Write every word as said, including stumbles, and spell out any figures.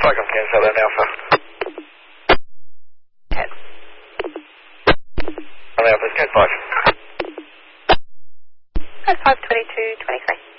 five, come cancel that Alpha. ten. On Alpha, ten five. ten five, twenty-two, twenty-three.